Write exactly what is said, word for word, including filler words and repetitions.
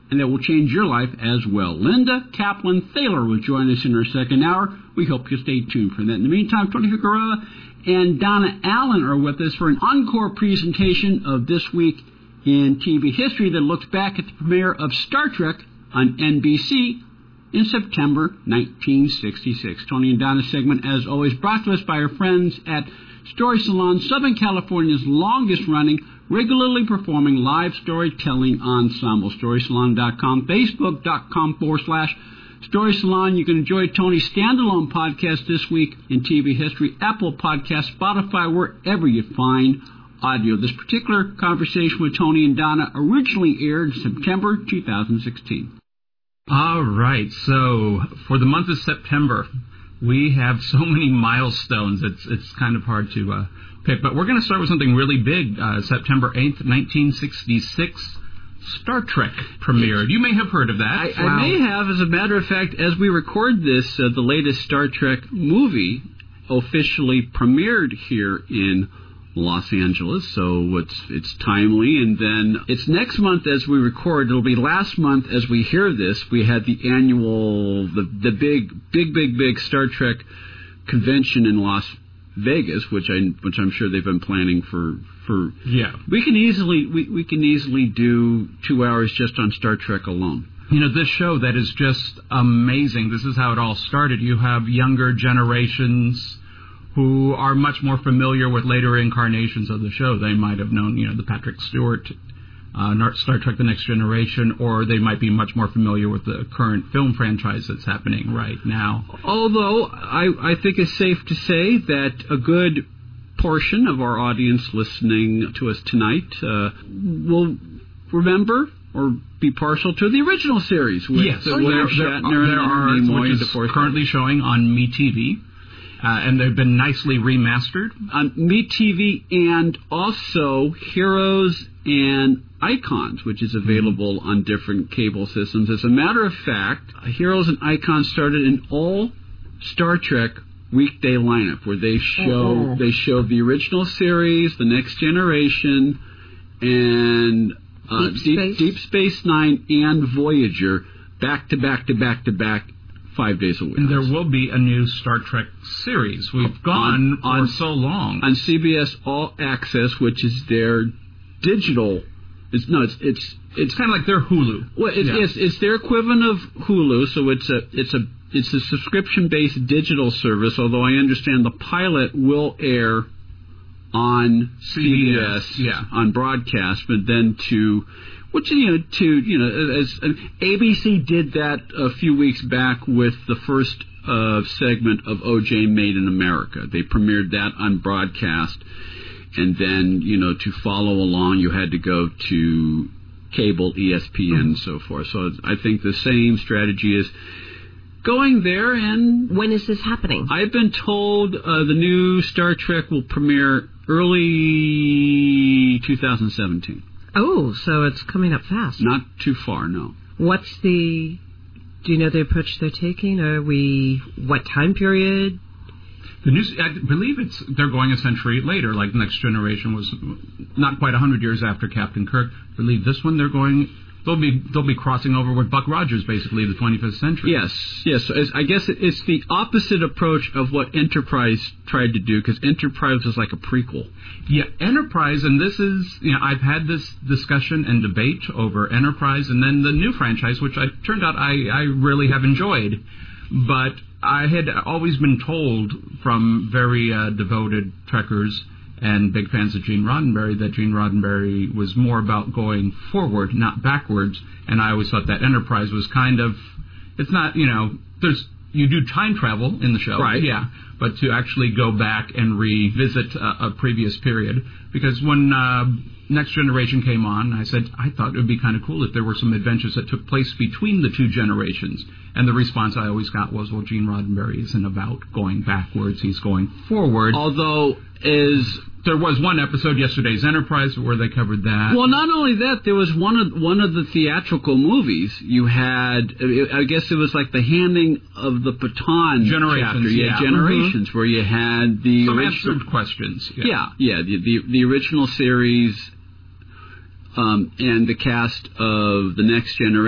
and that will change your life as well. Linda Kaplan-Thaler will join us in our second hour. We hope you'll stay tuned for that. In the meantime, Tony Figueroa and Donna Allen are with us for an encore presentation of This Week in T V History that looks back at the premiere of Star Trek on N B C in September nineteen sixty-six. Tony and Donna's segment, as always, brought to us by our friends at Story Salon, Southern California's longest-running, regularly performing live storytelling ensemble. Story Salon dot com, Facebook.com forward slash Story Salon. You can enjoy Tony's standalone podcast This Week in T V History, Apple Podcasts, Spotify, wherever you find audio. This particular conversation with Tony and Donna originally aired in September two thousand sixteen. All right, so for the month of September, we have so many milestones, it's it's kind of hard to uh, pick, but we're going to start with something really big. Uh, September eighth, nineteen sixty-six, Star Trek premiered. You may have heard of that. I, wow. I may have. As a matter of fact, as we record this, uh, the latest Star Trek movie officially premiered here in Los Angeles, so it's it's timely. And then it's next month as we record. It'll be last month as we hear this. We had the annual, the the big, big, big, big Star Trek convention in Las Vegas, which I which I'm sure they've been planning for for. Yeah, we can easily we, we can easily do two hours just on Star Trek alone. You know, this show that is just amazing. This is how it all started. You have younger generations who are much more familiar with later incarnations of the show. They might have known, you know, the Patrick Stewart, uh, Star Trek The Next Generation, or they might be much more familiar with the current film franchise that's happening right now. Although, I, I think it's safe to say that a good portion of our audience listening to us tonight uh, will remember or be partial to the original series with yes. uh, William William Shatner, Shatner there are, and Nimoy, which is the currently showing on MeTV. Uh, and they've been nicely remastered. On MeTV and also Heroes and Icons, which is available mm-hmm. on different cable systems. As a matter of fact, Heroes and Icons started an all Star Trek weekday lineup where they show oh. they show the original series, The Next Generation, and uh, Deep, Deep, Space. Deep Space Nine and Voyager back to back to back to back. Five days a week. And there will be a new Star Trek series. We've gone on, for so long. On C B S All Access, which is their digital... It's, no, it's... It's, it's kind of like their Hulu. Well, it's, yeah. it's, it's their equivalent of Hulu, so it's a it's a, it's a subscription-based digital service, although I understand the pilot will air on C B S, C B S yeah. on broadcast, but then to... Which, you know, to, you know, as uh, A B C did that a few weeks back with the first uh, segment of O J Made in America. They premiered that on broadcast, and then, you know, to follow along, you had to go to cable, E S P N, and so forth. So I think the same strategy is going there. And when is this happening? I've been told uh, the new Star Trek will premiere early two thousand seventeen. Oh, so it's coming up fast. Not too far, no. What's the... Do you know the approach they're taking? Are we... What time period? The news, I believe it's they're going a century later, like The Next Generation was not quite one hundred years after Captain Kirk. I believe this one they're going... They'll be they'll be crossing over with Buck Rogers, basically, the twenty-fifth century. Yes, yes. I guess it's the opposite approach of what Enterprise tried to do, because Enterprise is like a prequel. Yeah, Enterprise, and this is, you know, I've had this discussion and debate over Enterprise and then the new franchise, which I turned out I, I really have enjoyed. But I had always been told from very uh, devoted Trekkers and big fans of Gene Roddenberry that Gene Roddenberry was more about going forward, not backwards. And I always thought that Enterprise was kind of, it's not, you know, there's, you do time travel in the show. Right. Yeah. But to actually go back and revisit a, a previous period. Because when uh, Next Generation came on, I said, I thought it would be kind of cool if there were some adventures that took place between the two generations. And the response I always got was, well, Gene Roddenberry isn't about going backwards, he's going forward. Although, is there was one episode, Yesterday's Enterprise, where they covered that. Well, not only that, there was one of one of the theatrical movies you had, I guess it was like the handing of the baton Generations, chapter. Yeah, yeah. Generations, Mm-hmm. where you had the Some original answered questions. Yeah, yeah, yeah the, the, the original series um, and the cast of The Next Generation.